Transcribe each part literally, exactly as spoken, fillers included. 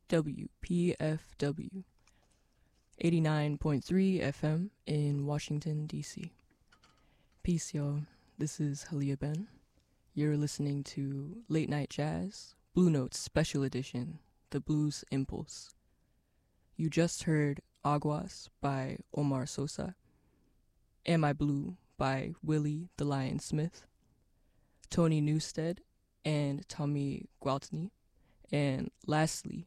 W P F W eighty-nine point three F M in Washington, D C. Peace, y'all. This is Halia Ben. You're listening to Late Night Jazz, Blue Notes Special Edition, The Blues Impulse. You just heard Aguas by Omar Sosa, Am I Blue by Willie the Lion Smith, Tony Newstead and Tommy Gwaltney, and lastly,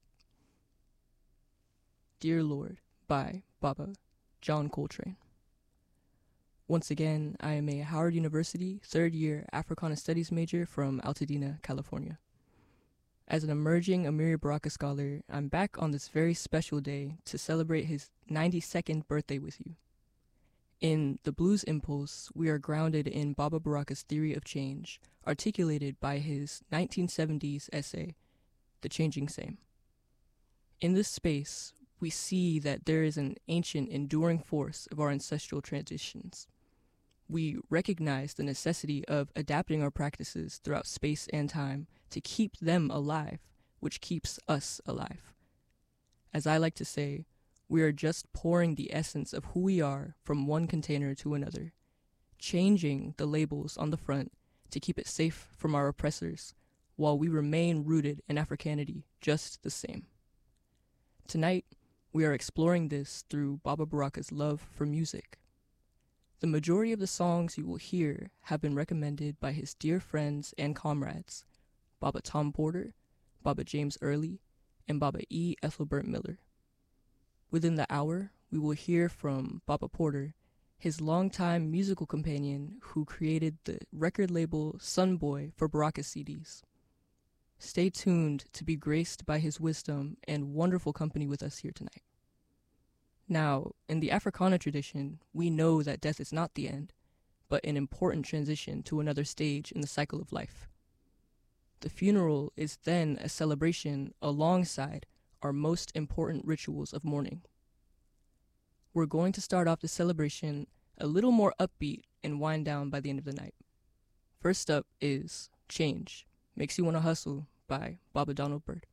Dear Lord by Baba John Coltrane. Once again, I am a Howard University third-year Africana Studies major from Altadena, California. As an emerging Amiri Baraka scholar, I'm back on this very special day to celebrate his ninety-second birthday with you. In The Blues Impulse, we are grounded in Baba Baraka's theory of change, articulated by his nineteen seventies essay, The Changing Same. In this space, we see that there is an ancient, enduring force of our ancestral traditions. We recognize the necessity of adapting our practices throughout space and time to keep them alive, which keeps us alive. As I like to say, we are just pouring the essence of who we are from one container to another, changing the labels on the front to keep it safe from our oppressors, while we remain rooted in Africanity just the same. Tonight, we are exploring this through Baba Baraka's love for music. The majority of the songs you will hear have been recommended by his dear friends and comrades, Baba Tom Porter, Baba James Early, and Baba E. Ethelbert Miller. Within the hour, we will hear from Baba Porter, his longtime musical companion who created the record label Sunboy for Baraka C Ds. Stay tuned to be graced by his wisdom and wonderful company with us here tonight. Now, in the Africana tradition, we know that death is not the end, but an important transition to another stage in the cycle of life. The funeral is then a celebration alongside our most important rituals of mourning. We're going to start off the celebration a little more upbeat and wind down by the end of the night. First up is Change, Makes You Wanna Hustle by Baba Donald Byrd.